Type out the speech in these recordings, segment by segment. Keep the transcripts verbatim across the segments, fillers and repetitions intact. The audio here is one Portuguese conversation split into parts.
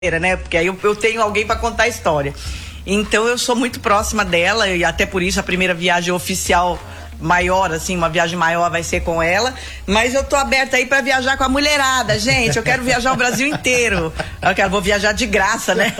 né? Porque aí eu, eu tenho alguém para contar a história. Então eu sou muito próxima dela e até por isso a primeira viagem oficial maior, assim, uma viagem maior vai ser com ela, mas eu tô aberta aí para viajar com a mulherada, gente. Eu quero viajar o Brasil inteiro. Eu quero, vou viajar de graça, né?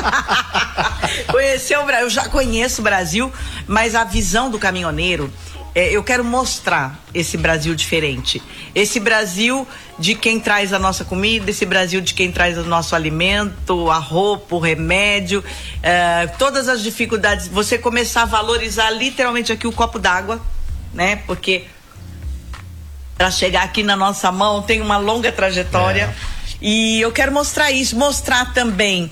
Conhecer o Brasil, eu já conheço o Brasil, mas a visão do caminhoneiro, é, eu quero mostrar esse Brasil diferente. Esse Brasil de quem traz a nossa comida, esse Brasil de quem traz o nosso alimento, a roupa, o remédio, é, todas as dificuldades. Você começar a valorizar literalmente aqui o copo d'água, né? Porque para chegar aqui na nossa mão tem uma longa trajetória. É. E eu quero mostrar isso, mostrar também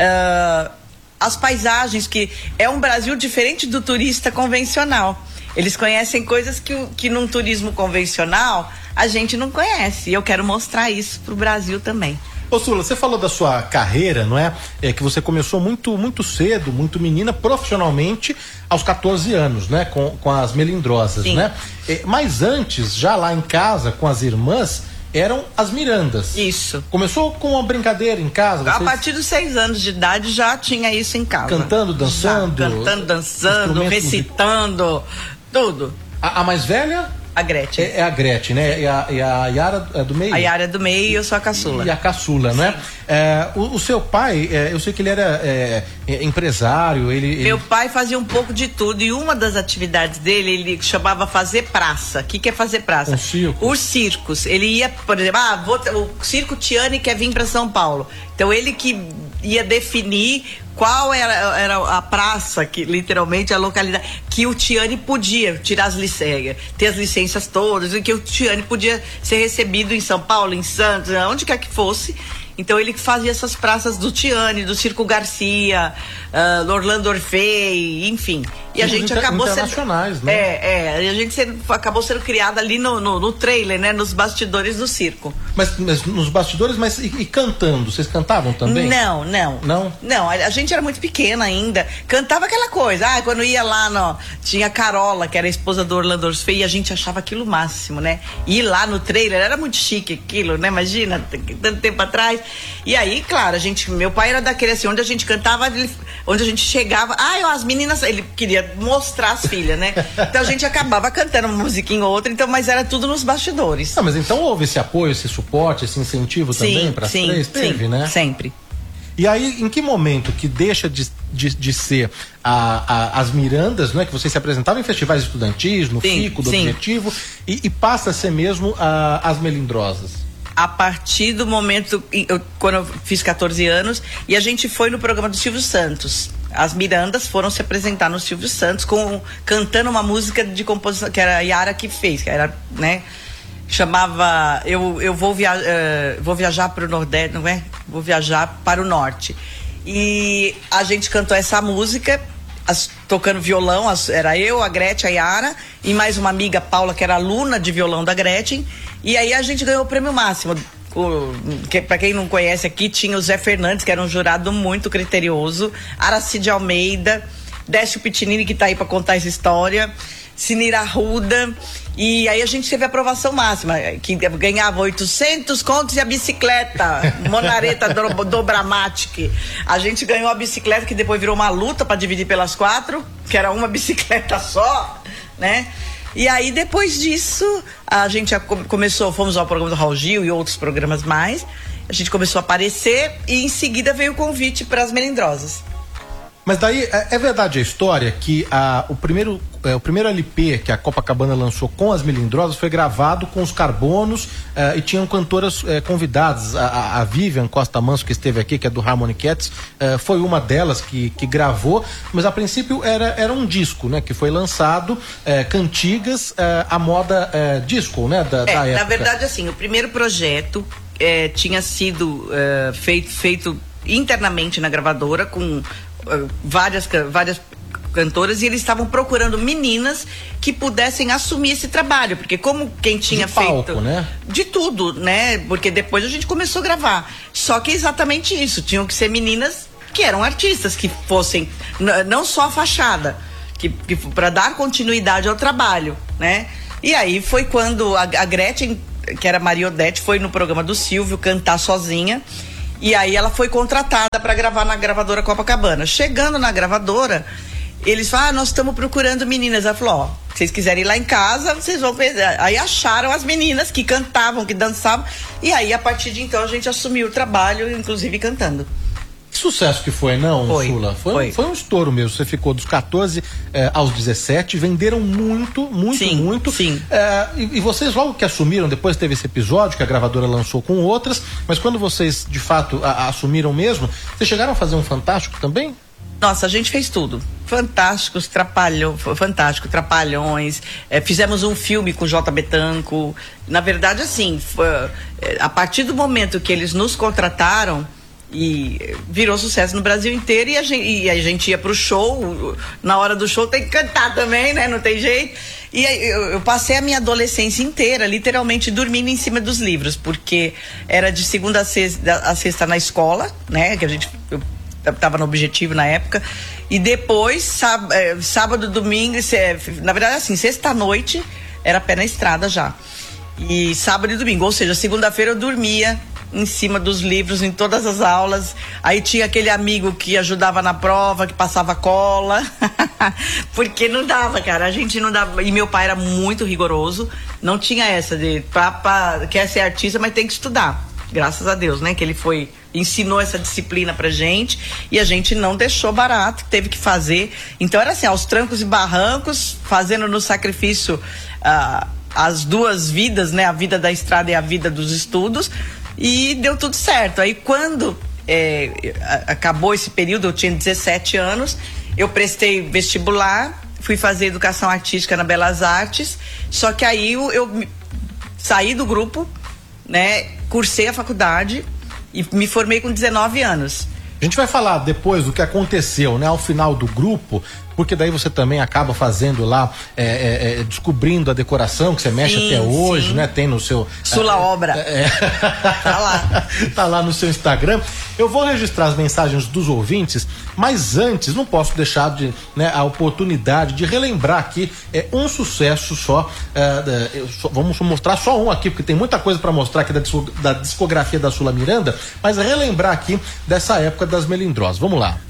uh, as paisagens, que é um Brasil diferente do turista convencional. Eles conhecem coisas que, que num turismo convencional a gente não conhece. E eu quero mostrar isso pro Brasil também. Ô Sula, você falou da sua carreira, não é? É que você começou muito, muito cedo, muito menina, profissionalmente, aos quatorze anos, né? Com, com as Melindrosas, Sim. né? É, mas antes, já lá em casa, com as irmãs, eram as Mirandas. Isso. Começou com uma brincadeira em casa? Vocês... A partir dos seis anos de idade já tinha isso em casa. Cantando, dançando? Já, cantando, dançando, recitando, tudo. A, a mais velha? A Gretchen. É, é a Gretchen, né? E a, e a Yara é do meio? A Yara é do meio e eu sou a caçula. E a caçula, né? É, o, o seu pai, é, eu sei que ele era é, é, empresário, ele, ele... Meu pai fazia um pouco de tudo e uma das atividades dele, ele chamava fazer praça. O que, que é fazer praça? Um circo. Os circos. Ele ia, por exemplo, ah, vou, o Circo Tiani quer vir para São Paulo. Então ele que ia definir qual era, era a praça, que literalmente a localidade, que o Tiani podia tirar as licenças, ter as licenças todas, e que o Tiani podia ser recebido em São Paulo, em Santos, onde quer que fosse. Então ele fazia essas praças do Tiani, do Circo Garcia, uh, do Orlando Orfei, enfim. E a gente inter, acabou internacionais, sendo, né? É, é, a gente sendo, acabou sendo criada ali no, no, no trailer, né? Nos bastidores do circo. Mas, mas nos bastidores, mas e, e cantando? Vocês cantavam também? Não, não. Não? Não, a, a gente era muito pequena ainda. Cantava aquela coisa. Ah, quando ia lá, no, tinha a Carola, que era a esposa do Orlando Orfei, e a gente achava aquilo o máximo, né? Ir lá no trailer, era muito chique aquilo, né? Imagina, tanto tempo atrás. E aí, claro, a gente, meu pai era daquele assim, onde a gente cantava, ele, onde a gente chegava, ah, as meninas, ele queria mostrar as filhas, né? Então a gente acabava cantando uma musiquinha ou outra, então, mas era tudo nos bastidores. Ah, mas então houve esse apoio, esse suporte, esse incentivo sim, também para as três? Teve, sim, né? Sempre. E aí, em que momento que deixa de, de, de ser a, a, as Mirandas, não é? Que vocês se apresentavam em festivais estudantis, no sim, FICO, do sim. Objetivo, e, e passa a ser mesmo a, as Melindrosas? A partir do momento, eu, quando eu fiz quatorze anos, e a gente foi no programa do Silvio Santos. As Mirandas foram se apresentar no Silvio Santos com, cantando uma música de composição, que era a Yara que fez, que era, né? Chamava Eu, eu vou, via, uh, vou viajar para o Nordeste, não é? Vou viajar para o Norte. E a gente cantou essa música, as, tocando violão, as, era eu, a Gretchen, a Yara, e mais uma amiga, Paula, que era aluna de violão da Gretchen. E aí a gente ganhou o prêmio máximo. Que, para quem não conhece aqui, tinha o Zé Fernandes, que era um jurado muito criterioso, Aracide Almeida, Décio Pitinini, que tá aí para contar essa história, Sinira Arruda, e aí a gente teve a aprovação máxima, que ganhava oitocentos contos e a bicicleta Monareta do, Dobramatic. A gente ganhou a bicicleta, que depois virou uma luta para dividir pelas quatro, que era uma bicicleta só, né? E aí, depois disso, a gente começou, fomos ao programa do Raul Gil e outros programas mais. A gente começou a aparecer e em seguida veio o convite para as Melindrosas. Mas daí, é, é verdade a história que a, o, primeiro, é, o primeiro L P que a Copacabana lançou com as Melindrosas foi gravado com os Carbonos é, e tinham cantoras é, convidadas. A, a Vivian Costa Manso, que esteve aqui, que é do Harmony Cats, é, foi uma delas que, que gravou, mas a princípio era, era um disco, né? Que foi lançado, é, cantigas, é, a moda é, disco, né? Da, é, da época. Na verdade, assim, o primeiro projeto é, tinha sido é, feito, feito internamente na gravadora com várias, várias cantoras, e eles estavam procurando meninas que pudessem assumir esse trabalho, porque como quem tinha de palco, feito né? De tudo, né? Porque depois a gente começou a gravar. Só que é exatamente isso, tinham que ser meninas que eram artistas, que fossem não só a fachada, que, que para dar continuidade ao trabalho, né? E aí foi quando a, a Gretchen, que era Maria Odete, foi no programa do Silvio cantar sozinha. E aí ela foi contratada para gravar na gravadora Copacabana. Chegando na gravadora, eles falaram, ah, nós estamos procurando meninas. Ela falou, ó, se vocês quiserem ir lá em casa, vocês vão ver. Aí acharam as meninas que cantavam, que dançavam. E aí, a partir de então, a gente assumiu o trabalho, inclusive cantando. Que sucesso que foi, não, foi, Sula? Foi, foi. Um, foi um estouro mesmo. Você ficou dos quatorze eh, aos dezessete, venderam muito, muito, sim, muito. Sim. Eh, e, e vocês logo que assumiram, depois teve esse episódio que a gravadora lançou com outras, mas quando vocês de fato a, a assumiram mesmo, vocês chegaram a fazer um Fantástico também? Nossa, a gente fez tudo. Fantásticos, trapalhão, fantástico, Trapalhões. É, fizemos um filme com J. Betanco. Na verdade, assim, foi, é, a partir do momento que eles nos contrataram, e virou sucesso no Brasil inteiro, e a gente, e a gente ia pro show, na hora do show tem que cantar também, né? Não tem jeito. E eu, eu passei a minha adolescência inteira literalmente dormindo em cima dos livros, porque era de segunda a sexta, a sexta na escola, né? Que a gente... Eu, estava no Objetivo na época, e depois sábado, sábado domingo, na verdade assim, sexta-noite era pé na estrada já, e sábado e domingo, ou seja, segunda-feira eu dormia em cima dos livros, em todas as aulas. Aí tinha aquele amigo que ajudava na prova, que passava cola porque não dava, cara, a gente não dava, e meu pai era muito rigoroso, não tinha essa de pra, pra, quer ser artista, mas tem que estudar. Graças a Deus, né? Que ele foi, ensinou essa disciplina pra gente, e a gente não deixou barato, teve que fazer. Então era assim, aos trancos e barrancos, fazendo no sacrifício ah, as duas vidas, né? A vida da estrada e a vida dos estudos, e deu tudo certo. Aí quando é, acabou esse período, eu tinha dezessete anos, eu prestei vestibular, fui fazer educação artística na Belas Artes, só que aí eu, eu saí do grupo, né? Cursei a faculdade e me formei com dezenove anos. A gente vai falar depois do que aconteceu, né, ao final do grupo, porque daí você também acaba fazendo lá, é, é, é, descobrindo a decoração que você mexe sim, até hoje, sim. né? Tem no seu... Sula é, Obra. É, tá lá. Tá lá no seu Instagram. Eu vou registrar as mensagens dos ouvintes, mas antes não posso deixar de, né, a oportunidade de relembrar aqui é, um sucesso só, é, só. Vamos mostrar só um aqui, porque tem muita coisa para mostrar aqui da, da discografia da Sula Miranda, mas relembrar aqui dessa época das Melindrosas. Vamos lá.